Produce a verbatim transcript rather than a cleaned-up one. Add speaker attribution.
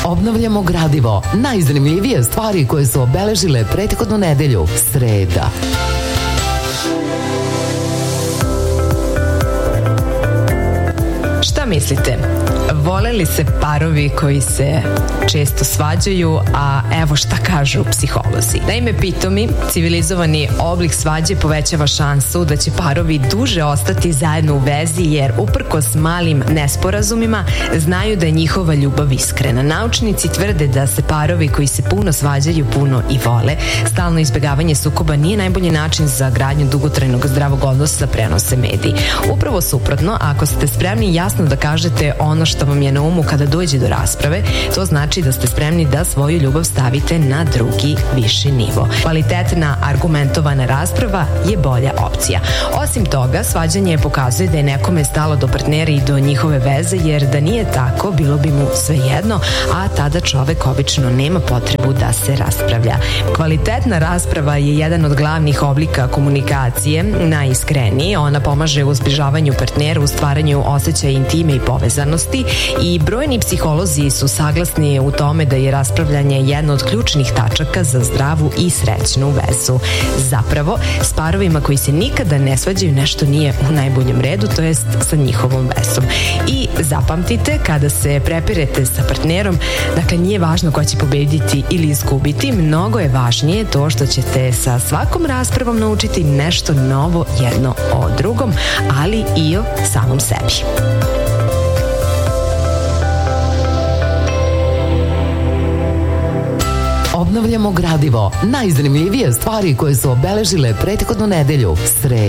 Speaker 1: Obnavljamo gradivo. Najzanimljivije stvari koje su obeležile prethodnu nedelju. Sreda.
Speaker 2: Šta mislite? Vole li se parovi koji se često svađaju, a evo šta kažu psiholozi. Naime, pitomi, civilizovani oblik svađe povećava šansu da će parovi duže ostati zajedno u vezi, jer uprkos malim nesporazumima znaju da je njihova ljubav iskrena. Naučnici tvrde da se parovi koji se puno svađaju puno i vole. Stalno izbegavanje sukoba nije najbolji način za gradnju dugotrajnog zdravog odnosa, prenose mediji. Upravo suprotno, ako ste spremni jasno da kažete ono što vam je na umu kada dođe do rasprave, to znači da ste spremni da svoju ljubav stavite na drugi, viši nivo. Kvalitetna, argumentovana rasprava je bolja opcija. Osim toga, svađanje pokazuje da je nekome stalo do partnera i do njihove veze, jer da nije tako, bilo bi mu svejedno, a tada čovek obično nema potrebu da se raspravlja. Kvalitetna rasprava je jedan od glavnih oblika komunikacije, najiskreniji. Ona pomaže u zbližavanju partnera, u stvaranju osjećaja intime i povezanosti, i brojni psiholozi su saglasni u tome da je raspravljanje jedna od ključnih tačaka za zdravu i srećnu vezu. Zapravo, s parovima koji se nikada ne svađaju nešto nije u najboljem redu, to jest sa njihovom vezom. I zapamtite, kada se prepirete sa partnerom, dakle nije važno ko će pobediti ili izgubiti, mnogo je važnije to što ćete sa svakom raspravom naučiti nešto novo jedno o drugom, ali i o samom sebi.
Speaker 1: Obnavljamo gradivo. Najzanimljivije stvari koje su obeležile prethodnu nedelju. Sreda.